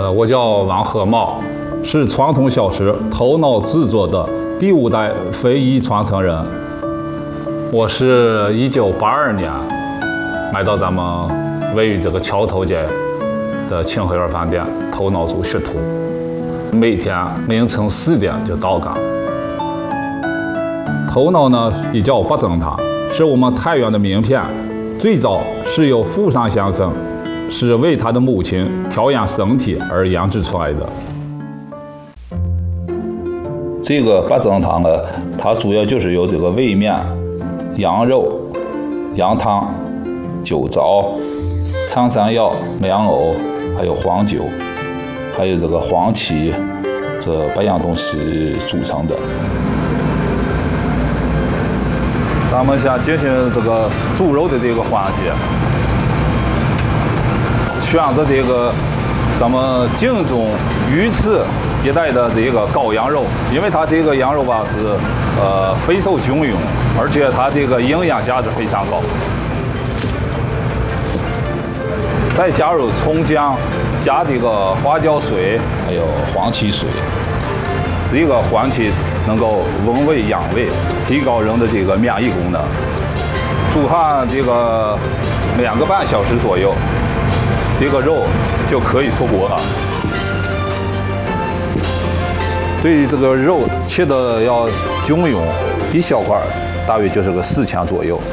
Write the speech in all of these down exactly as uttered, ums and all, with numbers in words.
呃，我叫王和茂，是传统小吃头脑制作的第五代非遗传承人。我是一九八二年买到咱们位于这个桥头街的清河园饭店头脑组学徒，每天凌晨四点就到岗。头脑呢也叫八珍汤，是我们太原的名片，最早是由富山先生是为他的母亲调养身体而研制出来的。这个八珍汤呢，它主要就是由这个味面、羊肉、羊汤、酒糟、苍山药、莲藕，还有黄酒，还有这个黄芪，这八样东西组成的。咱们先进行这个煮肉的这个环节，选择这个咱们京中鱼翅一带的这个羔羊肉，因为它这个羊肉吧是呃肥瘦均匀，而且它这个营养价值非常高。再加入葱姜，加这个花椒水，还有黄芪水。这个黄芪能够温胃养胃，提高人的这个免疫功能。煮上这个两个半小时左右，这个肉就可以出锅了。对于这个肉切的要均匀，一小块大约就是个四钱左右。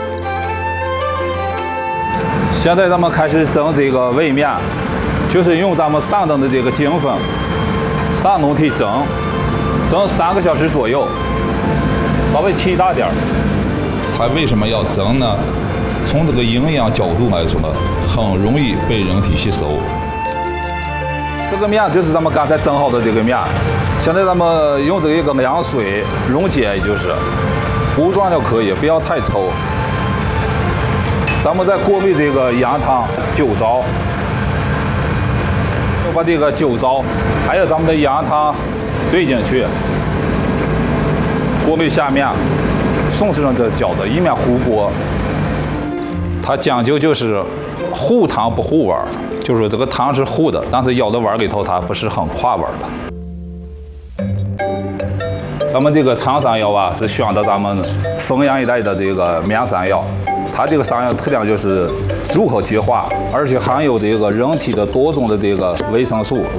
现在咱们开始蒸这个味面，就是用咱们上等的这个精粉上笼屉蒸，蒸三个小时左右，稍微气大点儿。它为什么要蒸呢？从这个营养角度来说呢，很容易被人体吸收。这个面就是咱们刚才蒸好的这个面，现在咱们用这个凉水溶解，也就是糊状就可以，不要太稠。咱们再过滤这个羊汤、酒糟，就把这个酒糟还有咱们的羊汤兑进去，过滤下面，送上这饺子，以免糊锅。它讲究就是糊汤不糊碗，就是这个汤是糊的，但是舀到碗里头它不是很跨碗的。咱们这个苍山药啊，是选的咱们丰阳一带的这个绵山药。它这个山药特点就是入口即化，而且含有这个人体的多种的这个维生素。